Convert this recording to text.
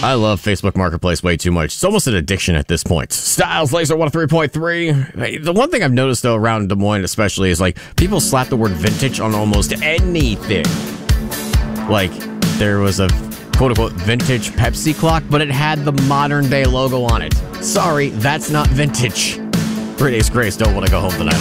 I love Facebook Marketplace way too much. It's almost an addiction at this point. Styles Laser 103.3. Hey, the one thing I've noticed, though, around Des Moines especially is, like, people slap the word vintage on almost anything. Like, there was a quote-unquote vintage Pepsi clock, but it had the modern-day logo on it. Sorry, that's not vintage. Great Ace Grace don't want to go home tonight.